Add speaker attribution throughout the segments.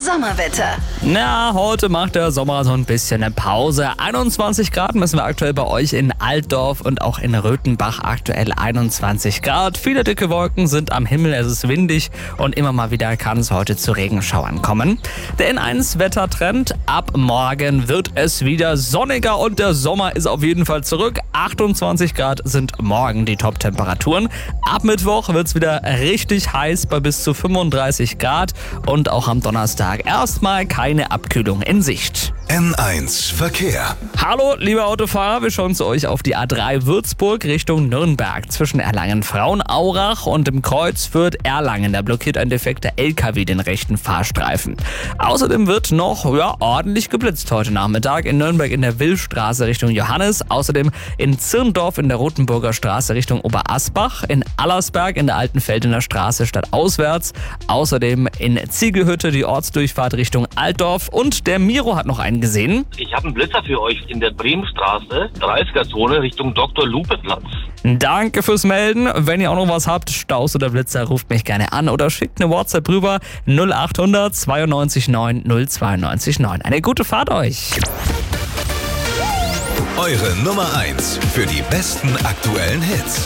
Speaker 1: Sommerwetter.
Speaker 2: Na, heute macht der Sommer so ein bisschen eine Pause. 21 Grad messen wir aktuell bei euch in Altdorf und auch in Röthenbach aktuell 21 Grad. Viele dicke Wolken sind am Himmel, es ist windig und immer mal wieder kann es heute zu Regenschauern kommen. Der N1-Wettertrend: ab morgen wird es wieder sonniger und der Sommer ist auf jeden Fall zurück. 28 Grad sind morgen die Top-Temperaturen. Ab Mittwoch wird es wieder richtig heiß bei bis zu 35 Grad und auch am Donnerstag erstmal keine Abkühlung in Sicht.
Speaker 3: N1 Verkehr.
Speaker 2: Hallo, liebe Autofahrer, wir schauen zu euch auf die A3 Würzburg Richtung Nürnberg. Zwischen Erlangen-Frauenaurach und dem Kreuzfürth Erlangen. Da blockiert ein defekter LKW den rechten Fahrstreifen. Außerdem wird noch ordentlich geblitzt heute Nachmittag in Nürnberg in der Willstraße Richtung Johannes. Außerdem in Zirndorf in der Rotenburger Straße Richtung Oberasbach. In Allersberg in der Altenfeldener Straße stadtauswärts. Außerdem in Ziegelhütte die Ortsdurchfahrt Richtung Altdorf. Und der Miro hat noch einen gesehen.
Speaker 4: Ich habe einen Blitzer für euch in der Bremenstraße, 30er-Zone Richtung Dr.-Lupe-Platz.
Speaker 2: Danke fürs Melden. Wenn ihr auch noch was habt, Staus oder Blitzer, ruft mich gerne an oder schickt eine WhatsApp rüber 0800 92 9 092 9. Eine gute Fahrt euch.
Speaker 3: Eure Nummer 1 für die besten aktuellen Hits.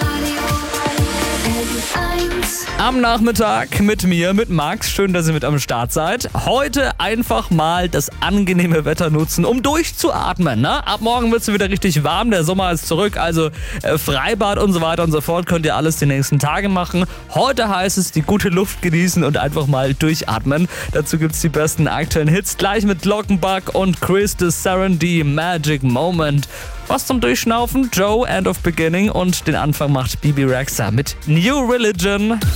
Speaker 2: Am Nachmittag mit mir, mit Max. Schön, dass ihr mit am Start seid. Heute einfach mal das angenehme Wetter nutzen, um durchzuatmen. Ne? Ab morgen wird es wieder richtig warm, der Sommer ist zurück, also Freibad und so weiter und so fort könnt ihr alles die nächsten Tage machen. Heute heißt es, die gute Luft genießen und einfach mal durchatmen. Dazu gibt es die besten aktuellen Hits, gleich mit Glockenbach und Chris the Serenity, Magic Moment. Was zum Durchschnaufen, Joe, End of Beginning und den Anfang macht Bibi Rexha mit New Religion.